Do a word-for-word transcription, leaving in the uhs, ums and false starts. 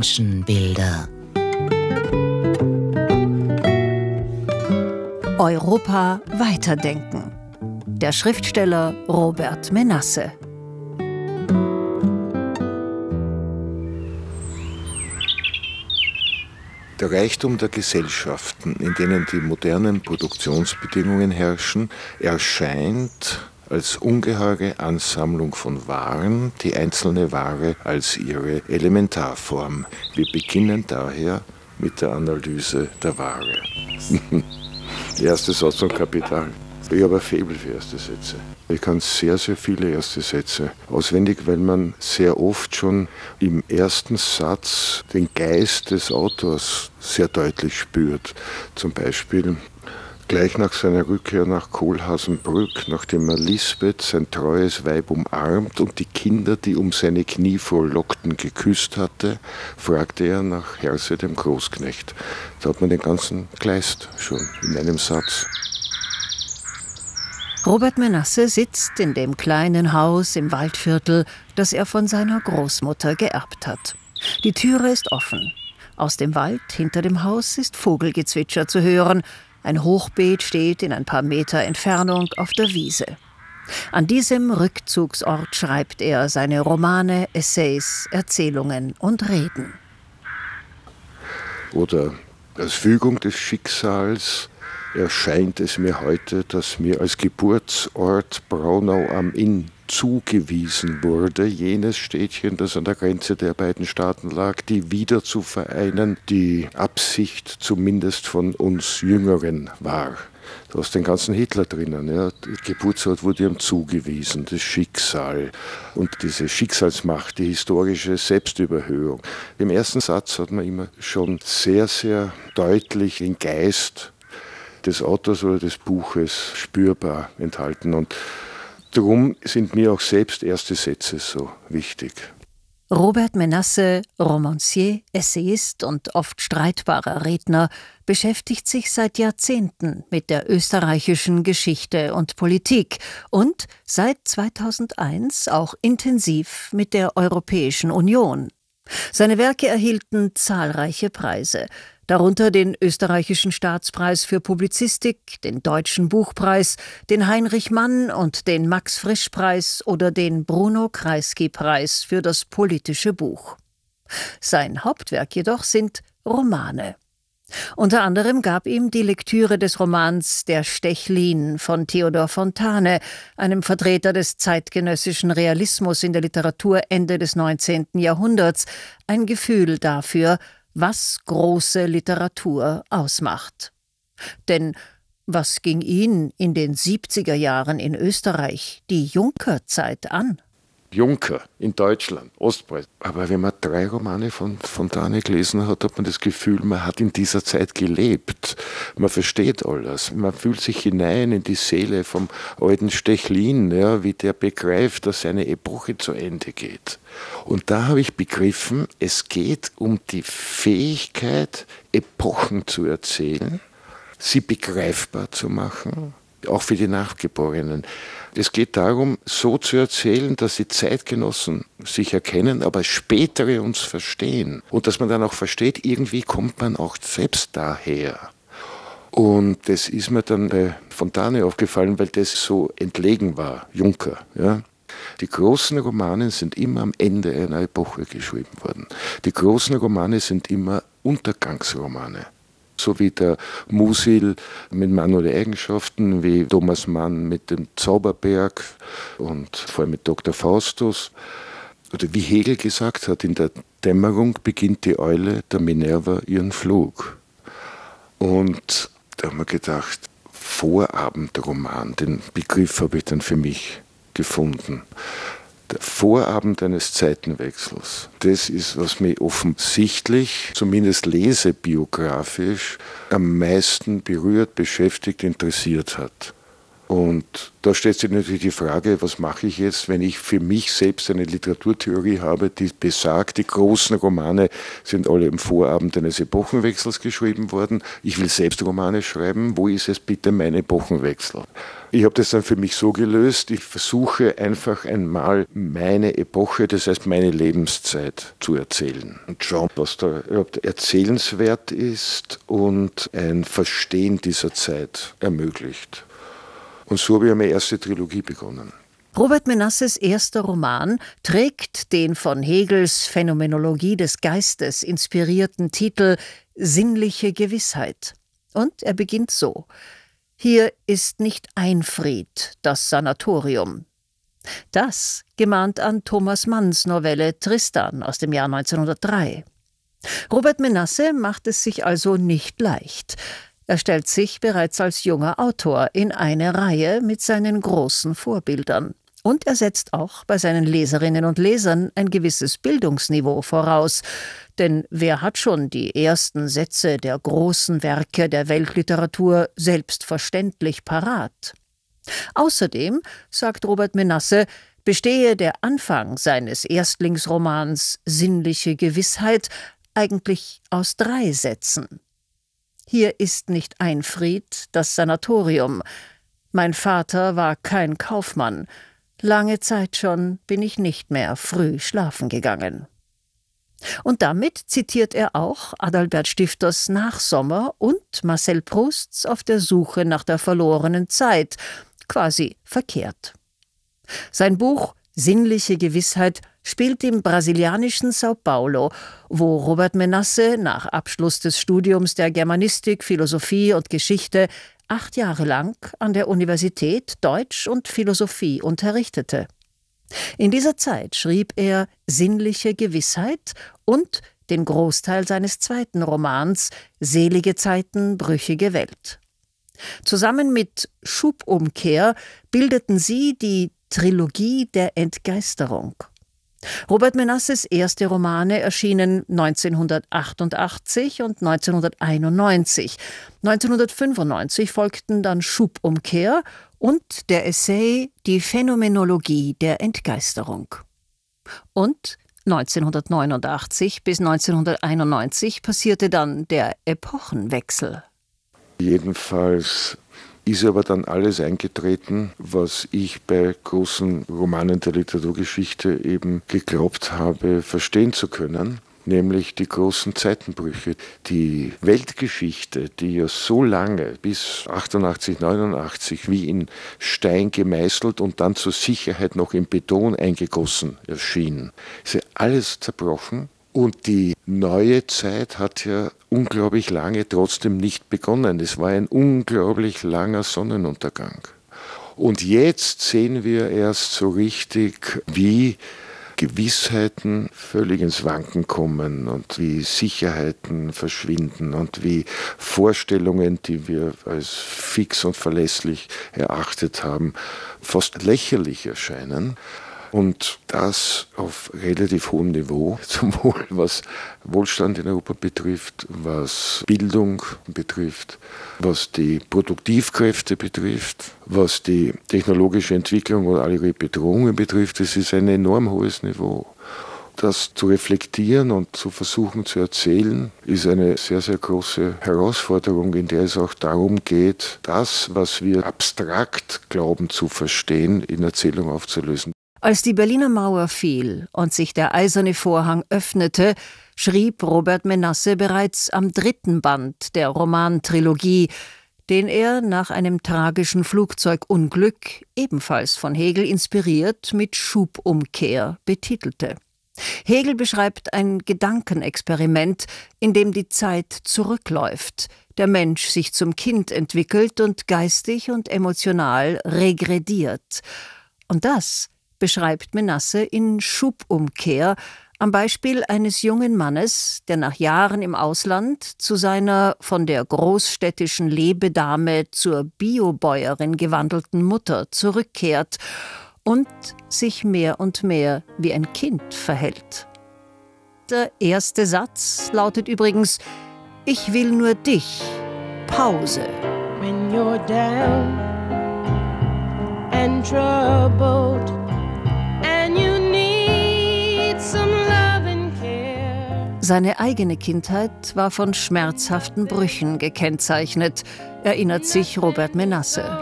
Menschenbilder. Europa weiterdenken. Der Schriftsteller Robert Menasse. Der Reichtum der Gesellschaften, in denen die modernen Produktionsbedingungen herrschen, erscheint als ungeheure Ansammlung von Waren, die einzelne Ware als ihre Elementarform. Wir beginnen daher mit der Analyse der Ware. Erster Satz von Kapital. Ich habe ein Faible für erste Sätze. Ich kann sehr, sehr viele erste Sätze auswendig, weil man sehr oft schon im ersten Satz den Geist des Autors sehr deutlich spürt. Zum Beispiel gleich nach seiner Rückkehr nach Kohlhaasenbrück, nachdem er Lisbeth, sein treues Weib, umarmt und die Kinder, die um seine Knie frohlockten, geküsst hatte, fragte er nach Herse, dem Großknecht. Da hat man den ganzen Kleist schon in einem Satz. Robert Menasse sitzt in dem kleinen Haus im Waldviertel, das er von seiner Großmutter geerbt hat. Die Türe ist offen. Aus dem Wald hinter dem Haus ist Vogelgezwitscher zu hören. Ein Hochbeet steht in ein paar Meter Entfernung auf der Wiese. An diesem Rückzugsort schreibt er seine Romane, Essays, Erzählungen und Reden. Oder als Fügung des Schicksals erscheint es mir heute, dass mir als Geburtsort Braunau am Inn zugewiesen wurde, jenes Städtchen, das an der Grenze der beiden Staaten lag, die wieder zu vereinen, die Absicht zumindest von uns Jüngeren war. Da ist den ganzen Hitler drinnen. Ja. Der Geburtsort wurde ihm zugewiesen, das Schicksal und diese Schicksalsmacht, die historische Selbstüberhöhung. Im ersten Satz hat man immer schon sehr, sehr deutlich den Geist des Autors oder des Buches spürbar enthalten. Und darum sind mir auch selbst erste Sätze so wichtig. Robert Menasse, Romancier, Essayist und oft streitbarer Redner, beschäftigt sich seit Jahrzehnten mit der österreichischen Geschichte und Politik und seit zweitausendeins auch intensiv mit der Europäischen Union. Seine Werke erhielten zahlreiche Preise, darunter den österreichischen Staatspreis für Publizistik, den Deutschen Buchpreis, den Heinrich Mann und den Max-Frisch-Preis oder den Bruno-Kreisky-Preis für das politische Buch. Sein Hauptwerk jedoch sind Romane. Unter anderem gab ihm die Lektüre des Romans Der Stechlin von Theodor Fontane, einem Vertreter des zeitgenössischen Realismus in der Literatur Ende des neunzehnten Jahrhunderts, ein Gefühl dafür, was große Literatur ausmacht. Denn was ging ihn in den siebziger Jahren in Österreich, die Juncker-Zeit, an? Juncker in Deutschland, Ostpreußen. Aber wenn man drei Romane von Fontane gelesen hat, hat man das Gefühl, man hat in dieser Zeit gelebt. Man versteht alles. Man fühlt sich hinein in die Seele vom alten Stechlin, ja, wie der begreift, dass seine Epoche zu Ende geht. Und da habe ich begriffen, es geht um die Fähigkeit, Epochen zu erzählen, sie begreifbar zu machen, auch für die Nachgeborenen. Es geht darum, so zu erzählen, dass die Zeitgenossen sich erkennen, aber spätere uns verstehen. Und dass man dann auch versteht, irgendwie kommt man auch selbst daher. Und das ist mir dann bei Fontane aufgefallen, weil das so entlegen war, Juncker. Ja. Die großen Romane sind immer am Ende einer Epoche geschrieben worden. Die großen Romane sind immer Untergangsromane. So wie der Musil mit Mann oder Eigenschaften, wie Thomas Mann mit dem Zauberberg und vor allem mit Doktor Faustus. Oder wie Hegel gesagt hat, in der Dämmerung beginnt die Eule der Minerva ihren Flug. Und da haben wir gedacht, Vorabendroman, den Begriff habe ich dann für mich gefunden. Der Vorabend eines Zeitenwechsels, das ist, was mich offensichtlich, zumindest lesebiografisch, am meisten berührt, beschäftigt, interessiert hat. Und da stellt sich natürlich die Frage, was mache ich jetzt, wenn ich für mich selbst eine Literaturtheorie habe, die besagt, die großen Romane sind alle im Vorabend eines Epochenwechsels geschrieben worden. Ich will selbst Romane schreiben. Wo ist es bitte mein Epochenwechsel? Ich habe das dann für mich so gelöst, ich versuche einfach einmal meine Epoche, das heißt meine Lebenszeit zu erzählen und schauen, was da überhaupt erzählenswert ist und ein Verstehen dieser Zeit ermöglicht. Und so habe ich meine erste Trilogie begonnen. Robert Menasses erster Roman trägt den von Hegels Phänomenologie des Geistes inspirierten Titel »Sinnliche Gewissheit«. Und er beginnt so: »Hier ist nicht Einfried, das Sanatorium.« Das gemahnt an Thomas Manns Novelle Tristan aus dem Jahr neunzehnhundertdrei. Robert Menasse macht es sich also nicht leicht. Er stellt sich bereits als junger Autor in eine Reihe mit seinen großen Vorbildern. Und er setzt auch bei seinen Leserinnen und Lesern ein gewisses Bildungsniveau voraus. Denn wer hat schon die ersten Sätze der großen Werke der Weltliteratur selbstverständlich parat? Außerdem, sagt Robert Menasse, bestehe der Anfang seines Erstlingsromans »Sinnliche Gewissheit« eigentlich aus drei Sätzen. »Hier ist nicht Einfried, das Sanatorium. Mein Vater war kein Kaufmann. Lange Zeit schon bin ich nicht mehr früh schlafen gegangen.« Und damit zitiert er auch Adalbert Stifters Nachsommer und Marcel Prousts Auf der Suche nach der verlorenen Zeit, quasi verkehrt. Sein Buch »Sinnliche Gewissheit« spielt im brasilianischen Sao Paulo, wo Robert Menasse nach Abschluss des Studiums der Germanistik, Philosophie und Geschichte acht Jahre lang an der Universität Deutsch und Philosophie unterrichtete. In dieser Zeit schrieb er »Sinnliche Gewissheit« und den Großteil seines zweiten Romans »Selige Zeiten, brüchige Welt«. Zusammen mit »Schubumkehr« bildeten sie die Trilogie der Entgeisterung. Robert Menasses erste Romane erschienen neunzehnhundertachtundachtzig und neunzehnhunderteinundneunzig. neunzehnhundertfünfundneunzig folgten dann »Schubumkehr« und der Essay »Die Phänomenologie der Entgeisterung«. Und neunzehnhundertneunundachtzig bis neunzehnhunderteinundneunzig passierte dann der Epochenwechsel. Jedenfalls ist aber dann alles eingetreten, was ich bei großen Romanen der Literaturgeschichte eben geglaubt habe, verstehen zu können, nämlich die großen Zeitenbrüche. Die Weltgeschichte, die ja so lange, bis achtundachtzig, neunundachtzig, wie in Stein gemeißelt und dann zur Sicherheit noch in Beton eingegossen erschien, ist ja alles zerbrochen. Und die neue Zeit hat ja unglaublich lange trotzdem nicht begonnen. Es war ein unglaublich langer Sonnenuntergang. Und jetzt sehen wir erst so richtig, wie Gewissheiten völlig ins Wanken kommen und wie Sicherheiten verschwinden und wie Vorstellungen, die wir als fix und verlässlich erachtet haben, fast lächerlich erscheinen. Und das auf relativ hohem Niveau, sowohl was Wohlstand in Europa betrifft, was Bildung betrifft, was die Produktivkräfte betrifft, was die technologische Entwicklung oder alle ihre Bedrohungen betrifft. Es ist ein enorm hohes Niveau. Das zu reflektieren und zu versuchen zu erzählen, ist eine sehr, sehr große Herausforderung, in der es auch darum geht, das, was wir abstrakt glauben zu verstehen, in Erzählung aufzulösen. Als die Berliner Mauer fiel und sich der eiserne Vorhang öffnete, schrieb Robert Menasse bereits am dritten Band der Romantrilogie, den er nach einem tragischen Flugzeugunglück, ebenfalls von Hegel inspiriert, mit Schubumkehr betitelte. Hegel beschreibt ein Gedankenexperiment, in dem die Zeit zurückläuft, der Mensch sich zum Kind entwickelt und geistig und emotional regrediert. Und das beschreibt Menasse in Schubumkehr am Beispiel eines jungen Mannes, der nach Jahren im Ausland zu seiner von der großstädtischen Lebedame zur Biobäuerin gewandelten Mutter zurückkehrt und sich mehr und mehr wie ein Kind verhält. Der erste Satz lautet übrigens: »Ich will nur dich. Pause.« When you're down troubled and you need some love and care. Seine eigene Kindheit war von schmerzhaften Brüchen gekennzeichnet, erinnert sich Robert Menasse.